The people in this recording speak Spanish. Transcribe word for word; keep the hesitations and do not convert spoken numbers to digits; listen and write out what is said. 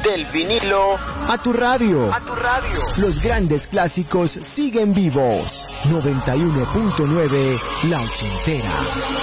Del vinilo a tu radio. A tu radio. Los grandes clásicos siguen vivos. noventa y uno punto nueve La Ochentera.